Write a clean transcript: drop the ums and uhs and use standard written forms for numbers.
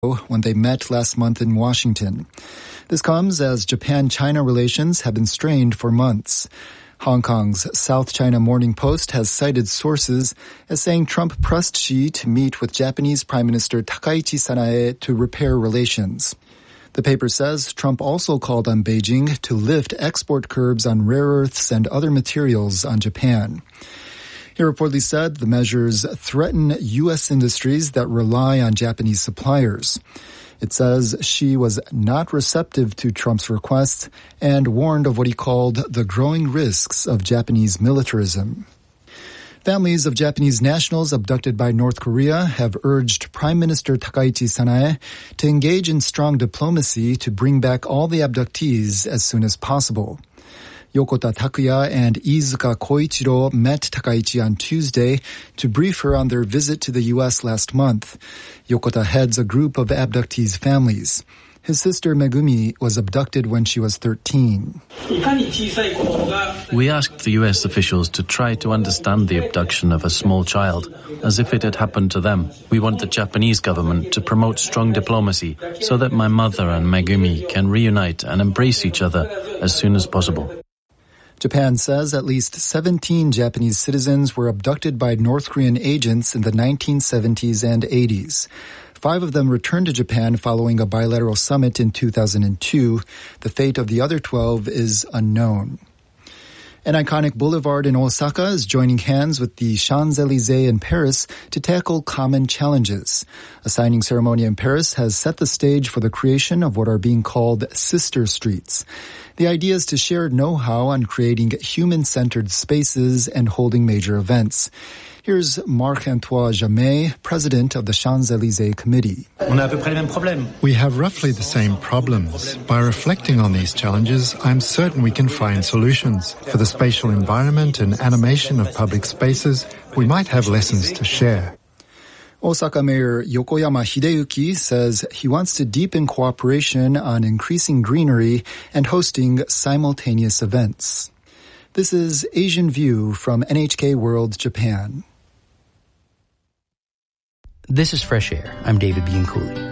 when they met last month in Washington. This comes as Japan-China relations have been strained for months. Hong Kong's South China Morning Post has cited sources as saying Trump pressed Xi to meet with Japanese Prime Minister Takaichi Sanae to repair relations. The paper says Trump also called on Beijing to lift export curbs on rare earths and other materials on Japan. He reportedly said the measures threaten U.S. industries that rely on Japanese suppliers. It says Xi was not receptive to Trump's request and warned of what he called the growing risks of Japanese militarism. Families of Japanese nationals abducted by North Korea have urged Prime Minister Takaichi Sanae to engage in strong diplomacy to bring back all the abductees as soon as possible. Yokota Takuya and Iizuka Koichiro met Takaichi on Tuesday to brief her on their visit to the U.S. last month. Yokota heads a group of abductees' families. His sister Megumi was abducted when she was 13. We asked the U.S. officials to try to understand the abduction of a small child, as if it had happened to them. We want the Japanese government to promote strong diplomacy so that my mother and Megumi can reunite and embrace each other as soon as possible. Japan says at least 17 Japanese citizens were abducted by North Korean agents in the 1970s and 80s. 5 of them returned to Japan following a bilateral summit in 2002. The fate of the other 12 is unknown. An iconic boulevard in Osaka is joining hands with the Champs-Élysées in Paris to tackle common challenges. A signing ceremony in Paris has set the stage for the creation of what are being called sister streets. The idea is to share know-how on creating human-centered spaces and holding major events. Here's Marc-Antoine Jamais, president of the Champs-Élysées Committee. We have roughly the same problems. By reflecting on these challenges, I'm certain we can find solutions. For the spatial environment and animation of public spaces, we might have lessons to share. Osaka Mayor Yokoyama Hideyuki says he wants to deepen cooperation on increasing greenery and hosting simultaneous events. This is Asian View from NHK World Japan. This is Fresh Air. I'm David Bianculi.